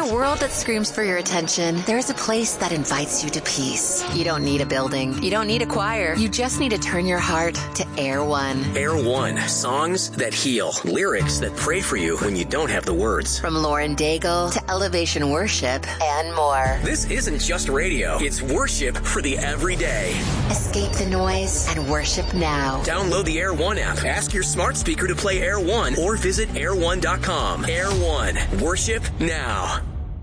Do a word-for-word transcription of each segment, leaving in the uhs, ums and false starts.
a world that screams for your attention, there's a place that invites you to peace. You don't need a building. You don't need a choir. You just need to turn your heart to Air One. Air One. Songs that heal. Lyrics that pray for you when you don't have the words. From Lauren Daigle to Elevation Worship and more. This isn't just radio. It's worship for the everyday. Escape the noise and worship now. Download the Air One app. Ask your smart speaker to play Air One or visit air one dot com. Air One. Worship now.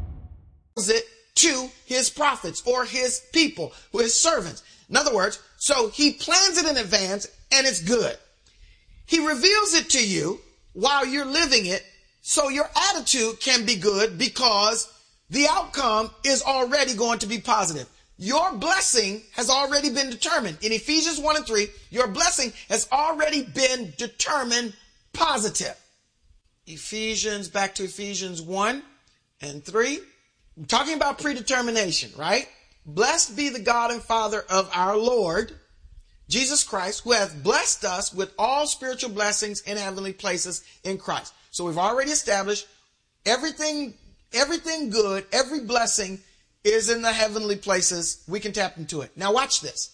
It to his prophets or his people, his servants. In other words, so he plans it in advance and it's good. He reveals it to you while you're living it so your attitude can be good because the outcome is already going to be positive. Your blessing has already been determined. In Ephesians one and three, your blessing has already been determined positive. Ephesians, back to Ephesians one and three. I'm talking about predetermination, right? Blessed be the God and Father of our Lord, Jesus Christ, who hath blessed us with all spiritual blessings in heavenly places in Christ. So we've already established everything, everything good, every blessing is in the heavenly places. We can tap into it. Now watch this.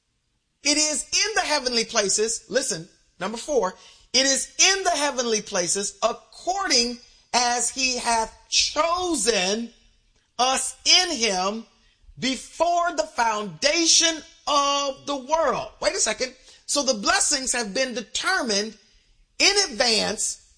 It is in the heavenly places. Listen, number four, it is in the heavenly places according as he hath chosen us in him before the foundation of the world. Wait a second. So the blessings have been determined in advance,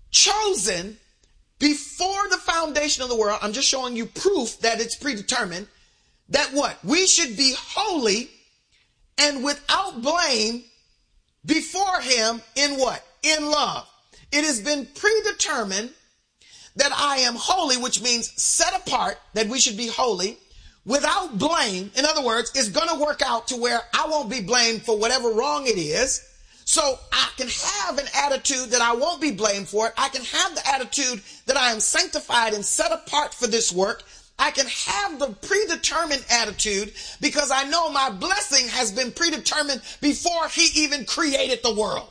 chosen before the foundation of the world. I'm just showing you proof that it's predetermined. That what? We should be holy and without blame before him in what? In love. It has been predetermined that I am holy, which means set apart, that we should be holy, without blame. In other words, it's going to work out to where I won't be blamed for whatever wrong it is. So I can have an attitude that I won't be blamed for it. I can have the attitude that I am sanctified and set apart for this work. I can have the predetermined attitude because I know my blessing has been predetermined before he even created the world.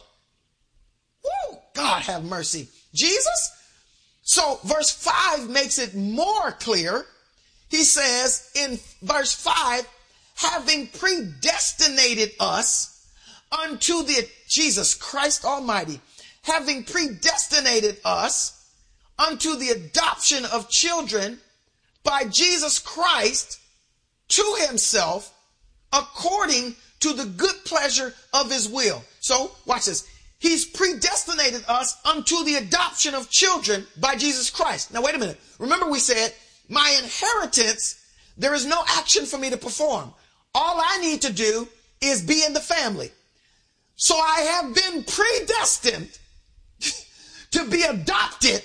Woo! God have mercy. Jesus? So verse five makes it more clear. He says in verse five, having predestinated us unto the, Jesus Christ Almighty, having predestinated us unto the adoption of children by Jesus Christ to himself according to the good pleasure of his will. So watch this. He's predestinated us unto the adoption of children by Jesus Christ. Now, wait a minute. Remember we said, my inheritance, there is no action for me to perform. All I need to do is be in the family. So I have been predestined to be adopted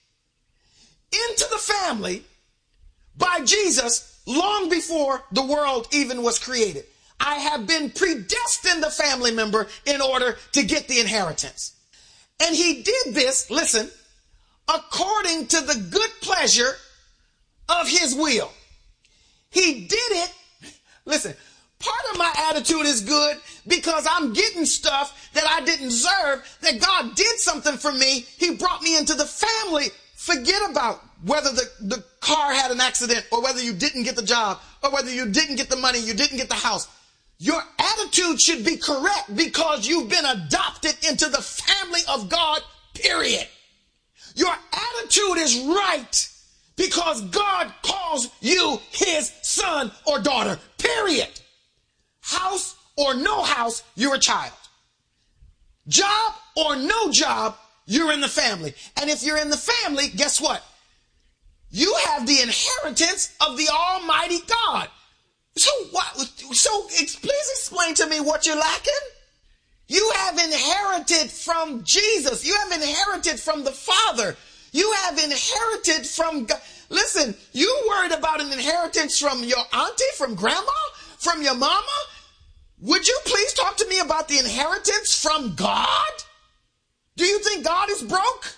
into the family by Jesus long before the world even was created. I have been predestined a family member in order to get the inheritance. And he did this, listen, according to the good pleasure of his will. He did it. Listen, part of my attitude is good because I'm getting stuff that I didn't deserve, that God did something for me. He brought me into the family. Forget about whether the, the car had an accident or whether you didn't get the job or whether you didn't get the money, you didn't get the house. Your attitude should be correct because you've been adopted into the family of God, period. Your attitude is right because God calls you his son or daughter, period. House or no house, you're a child. Job or no job, you're in the family. And if you're in the family, guess what? You have the inheritance of the Almighty God. So what? So please explain to me what you're lacking. You have inherited from Jesus. You have inherited from the Father. You have inherited from God. Listen, you worried about an inheritance from your auntie, from grandma, from your mama? Would you please talk to me about the inheritance from God? Do you think God is broke?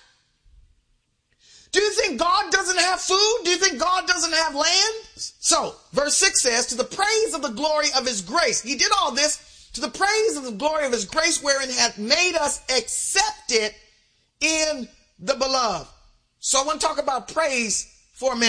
Do you think God doesn't have food? Do you think God doesn't have land? So, verse six says, to the praise of the glory of his grace. He did all this to the praise of the glory of his grace, wherein hath made us accepted in the beloved. So I want to talk about praise for a minute.